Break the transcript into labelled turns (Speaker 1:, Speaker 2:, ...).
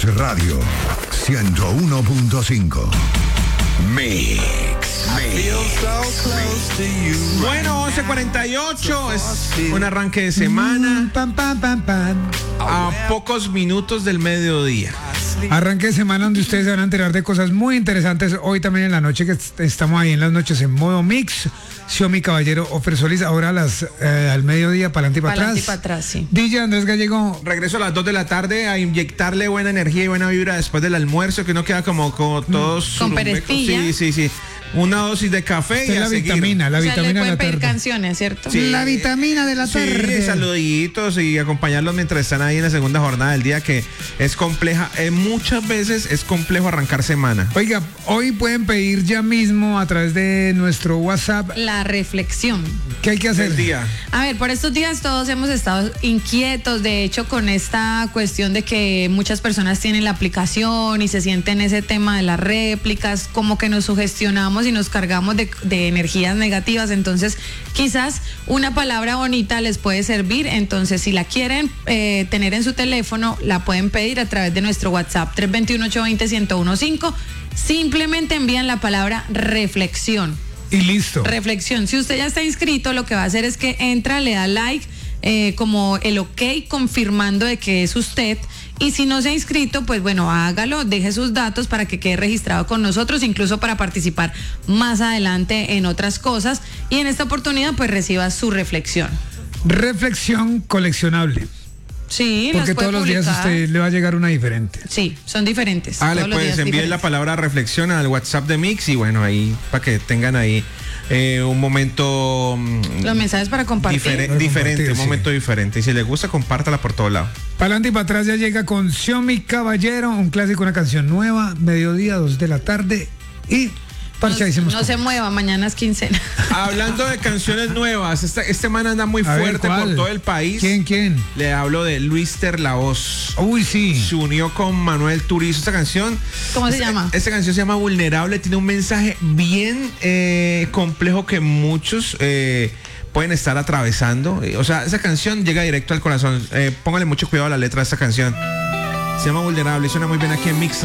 Speaker 1: Radio 101.5. Mix.
Speaker 2: Bueno, 11:48 es un arranque de semana a pocos minutos del mediodía.
Speaker 3: Arranque de semana donde ustedes se van a enterar de cosas muy interesantes. Hoy también en la noche, que estamos ahí en las noches en modo mix. Xiomi Caballero, Ofer Solís, ahora al mediodía, para adelante y para atrás.
Speaker 4: Para adelante y para atrás, sí.
Speaker 3: DJ Andrés Gallego.
Speaker 2: Regreso a las 2 de la tarde a inyectarle buena energía y buena vibra después del almuerzo, que uno queda como todos
Speaker 4: con
Speaker 2: surumbecos.
Speaker 4: perespilla.
Speaker 2: Sí. Una dosis de café y a
Speaker 3: la
Speaker 2: seguir.
Speaker 3: vitamina, la
Speaker 4: O sea,
Speaker 3: vitamina
Speaker 4: le
Speaker 3: de
Speaker 4: pueden
Speaker 3: la
Speaker 4: pedir
Speaker 3: tarde.
Speaker 4: canciones, ¿cierto?
Speaker 2: Sí.
Speaker 3: La vitamina de la tarde.
Speaker 2: Sí, saluditos y acompañarlos mientras están ahí en la segunda jornada del día, que es compleja. Muchas veces es complejo arrancar semana.
Speaker 3: Oiga, hoy pueden pedir ya mismo a través de nuestro WhatsApp.
Speaker 4: La reflexión.
Speaker 3: ¿Qué hay que hacer?
Speaker 2: El día.
Speaker 4: A ver, por estos días todos hemos estado inquietos, de hecho, con esta cuestión de que muchas personas tienen la aplicación y se sienten ese tema de las réplicas, como que nos sugestionamos y nos cargamos de energías negativas. Entonces, quizás una palabra bonita les puede servir. Entonces, si la quieren tener en su teléfono, la pueden pedir a través de nuestro WhatsApp 321-820-1015. Simplemente envían la palabra reflexión.
Speaker 3: Y listo.
Speaker 4: Reflexión. Si usted ya está inscrito, lo que va a hacer es que entra, le da like, como el ok, confirmando de que es usted. Y si no se ha inscrito, pues bueno, hágalo, deje sus datos para que quede registrado con nosotros, incluso para participar más adelante en otras cosas. Y en esta oportunidad, pues reciba su reflexión.
Speaker 3: Reflexión coleccionable.
Speaker 4: Sí,
Speaker 3: Porque
Speaker 4: las puede
Speaker 3: todos los días a
Speaker 4: publicar.
Speaker 3: usted le va a llegar una diferente.
Speaker 4: Sí, son diferentes.
Speaker 2: Le
Speaker 4: todos los
Speaker 2: puedes
Speaker 4: días
Speaker 2: enviar la
Speaker 4: diferentes.
Speaker 2: palabra reflexión al WhatsApp de Mix y bueno, ahí para que tengan ahí un momento
Speaker 4: Los mensajes para compartir.
Speaker 2: diferente, un
Speaker 3: sí.
Speaker 2: momento diferente. Y si les gusta, compártala por todo lado.
Speaker 3: Para adelante y para atrás ya llega con Xiomi Caballero, un clásico, una canción nueva, mediodía, 2 de la tarde y parchadísimos.
Speaker 4: No se mueva, mañana es quincena.
Speaker 2: Hablando de canciones nuevas, este man anda muy
Speaker 3: A ver,
Speaker 2: fuerte
Speaker 3: ¿cuál?
Speaker 2: por todo el país.
Speaker 3: ¿Quién?
Speaker 2: Le hablo de Luis Terlaos.
Speaker 3: Uy, sí.
Speaker 2: Se unió con Manuel Turizo. Esta canción.
Speaker 4: ¿Cómo se llama?
Speaker 2: Esta canción se llama Vulnerable. Tiene un mensaje bien complejo que muchos pueden estar atravesando. O sea, esa canción llega directo al corazón. Póngale mucho cuidado a la letra de esta canción. Se llama Vulnerable. Suena muy bien aquí en Mix